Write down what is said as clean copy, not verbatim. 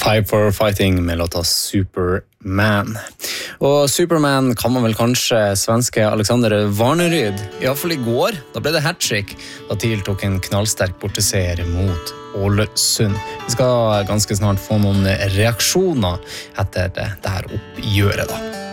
Five for Fighting med låta Superman. Og Superman kan man vel kanskje svenske Alexander Varneryd. I hvert fall i går, da ble det hat-trick, da TIL tok en knallsterk borteseier mot Ålesund. Vi skal ganske snart få noen reaksjoner etter det her oppgjøret da.